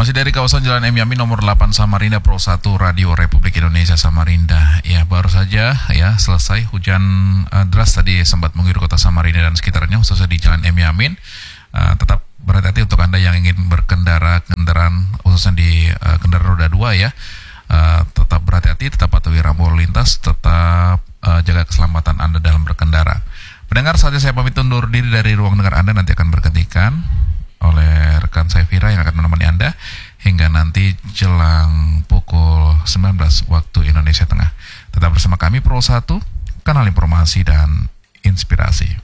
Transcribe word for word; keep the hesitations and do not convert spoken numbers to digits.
Masih dari kawasan Jalan M. Yamin nomor delapan Samarinda, Pro satu Radio Republik Indonesia Samarinda. Ya, baru saja ya selesai hujan uh, deras tadi sempat mengguyur kota Samarinda dan sekitarnya, khususnya di Jalan M. Yamin. Uh, tetap berhati-hati untuk Anda yang ingin berkendara kendaraan khususnya di uh, kendaraan roda dua ya. Uh, tetap berhati-hati, tetap patuhi rambu lalu lintas, tetap uh, jaga keselamatan Anda dalam berkendara. Pendengar, saatnya saya pamit undur diri dari ruang dengar Anda, nanti akan bergantikan oleh rekan saya Vira yang akan menemani Anda hingga nanti jelang pukul sembilan belas waktu Indonesia Tengah. Tetap bersama kami Pro satu, kanal informasi dan inspirasi.